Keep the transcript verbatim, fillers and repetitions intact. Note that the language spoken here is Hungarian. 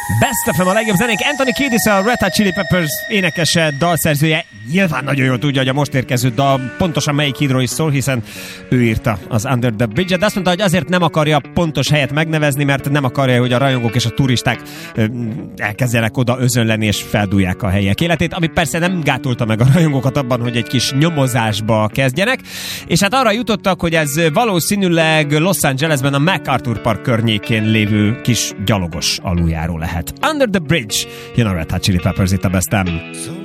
Best of a legjobb zenék. Anthony Kiedis, a Red Hot Chili Peppers énekese, dalszerzője. Nyilván nagyon jól tudja, hogy a most érkező dal pontosan melyik hídról is szól, hiszen ő írta az Under the Bridge-et, de azt mondta, hogy azért nem akarja pontos helyet megnevezni, mert nem akarja, hogy a rajongók és a turisták elkezdjenek oda özönleni és feldúlják a helyiek életét, ami persze nem gátolta meg a rajongókat abban, hogy egy kis nyomozásba kezdjenek, és hát arra jutottak, hogy ez valószínűleg Los Angelesben a MacArthur Park környékén lévő kis gyalogos aluljáró lehet. Under the Bridge, jön a Red Hot Chili Peppers itt a Best of.